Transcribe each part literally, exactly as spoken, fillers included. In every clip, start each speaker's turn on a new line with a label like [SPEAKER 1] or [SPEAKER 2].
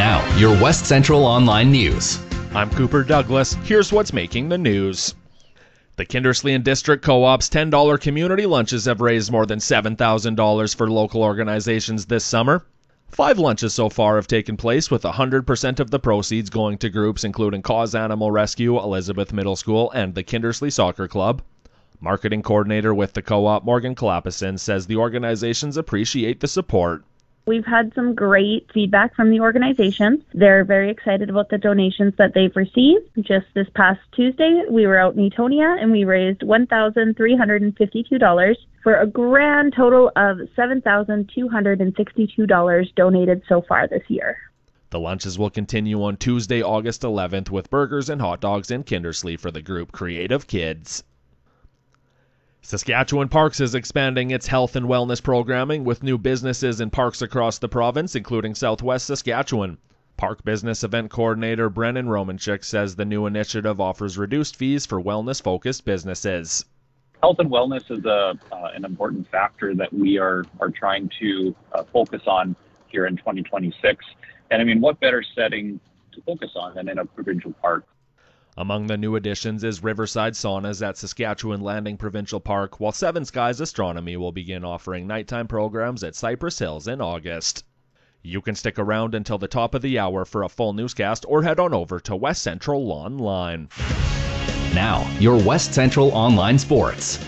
[SPEAKER 1] Now, your West Central Online News.
[SPEAKER 2] I'm Cooper Douglas. Here's what's making the news. The Kindersley and District Co-op's ten dollars community lunches have raised more than seven thousand dollars for local organizations this summer. Five lunches so far have taken place, with one hundred percent of the proceeds going to groups including Cause Animal Rescue, Elizabeth Middle School, and the Kindersley Soccer Club. Marketing coordinator with the co-op, Morgan Clappison, says the organizations appreciate the support.
[SPEAKER 3] We've had some great feedback from the organizations. They're very excited about the donations that they've received. Just this past Tuesday, we were out in Etonia and we raised one thousand three hundred fifty-two dollars for a grand total of seven thousand two hundred sixty-two dollars donated so far this year.
[SPEAKER 2] The lunches will continue on Tuesday, August eleventh, with burgers and hot dogs in Kindersley for the group Creative Kids. Saskatchewan Parks is expanding its health and wellness programming with new businesses in parks across the province, including Southwest Saskatchewan. Park Business Event Coordinator Brennan Romanchuk says the new initiative offers reduced fees for wellness-focused businesses.
[SPEAKER 4] Health and wellness is a, uh, an important factor that we are, are trying to uh, focus on here in twenty twenty-six. And I mean, what better setting to focus on than in a provincial park?
[SPEAKER 2] Among the new additions is Riverside Saunas at Saskatchewan Landing Provincial Park, while Seven Skies Astronomy will begin offering nighttime programs at Cypress Hills in August. You can stick around until the top of the hour for a full newscast or head on over to West Central Online.
[SPEAKER 1] Now, your West Central Online Sports.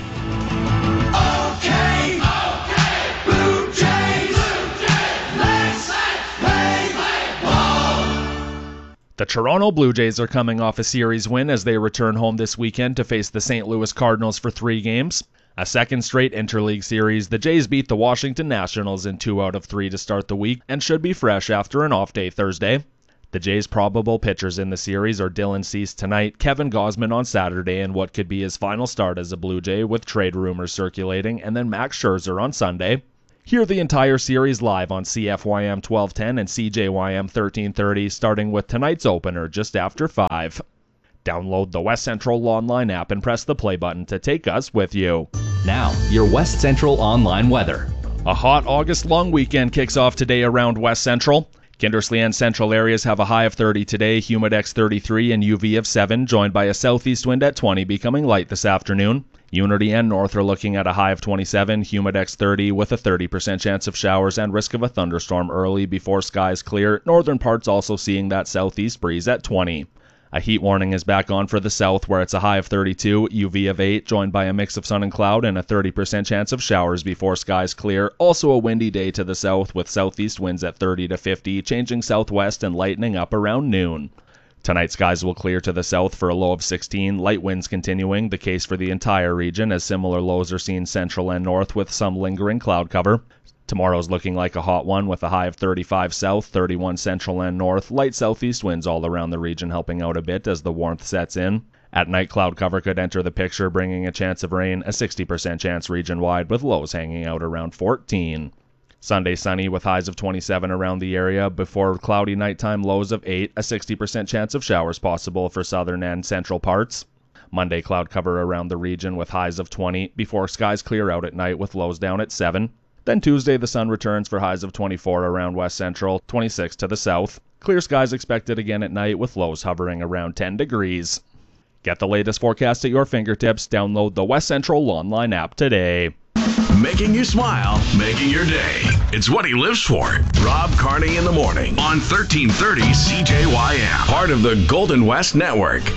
[SPEAKER 5] Okay, okay, Blue Jays, Blue Jays, let's, let's play, play ball.
[SPEAKER 2] The Toronto Blue Jays are coming off a series win as they return home this weekend to face the Saint Louis Cardinals for three games. A second straight interleague series, the Jays beat the Washington Nationals in two out of three to start the week and should be fresh after an off day Thursday. The Jays' probable pitchers in the series are Dylan Cease tonight, Kevin Gausman on Saturday in what could be his final start as a Blue Jay with trade rumors circulating, and then Max Scherzer on Sunday. Hear the entire series live on C F Y M twelve ten and C J Y M thirteen thirty, starting with tonight's opener just after five. Download the West Central Online app and press the play button to take us with you.
[SPEAKER 1] Now, your West Central Online weather.
[SPEAKER 2] A hot August long weekend kicks off today around West Central. Kindersley and central areas have a high of thirty today, Humidex thirty-three, and U V of seven, joined by a southeast wind at twenty, becoming light this afternoon. Unity and North are looking at a high of twenty-seven, Humidex thirty, with a thirty percent chance of showers and risk of a thunderstorm early before skies clear. Northern parts also seeing that southeast breeze at twenty. A heat warning is back on for the south, where it's a high of thirty-two, U V of eight, joined by a mix of sun and cloud and a thirty percent chance of showers before skies clear. Also a windy day to the south, with southeast winds at thirty to fifty, changing southwest and lightening up around noon. Tonight skies will clear to the south for a low of sixteen, light winds continuing, the case for the entire region, as similar lows are seen central and north with some lingering cloud cover. Tomorrow's looking like a hot one with a high of thirty-five south, thirty-one central and north, light southeast winds all around the region helping out a bit as the warmth sets in. At night, cloud cover could enter the picture, bringing a chance of rain, a sixty percent chance region-wide, with lows hanging out around fourteen. Sunday sunny with highs of twenty-seven around the area, before cloudy nighttime lows of eight, a sixty percent chance of showers possible for southern and central parts. Monday, cloud cover around the region with highs of twenty, before skies clear out at night with lows down at seven. Then Tuesday, the sun returns for highs of twenty-four around west central, twenty-six to the south. Clear skies expected again at night with lows hovering around ten degrees. Get the latest forecast at your fingertips. Download the West Central Online app today.
[SPEAKER 6] Making you smile, making your day. It's what he lives for. Rob Carney in the morning on thirteen thirty C J Y M. Part of the Golden West Network.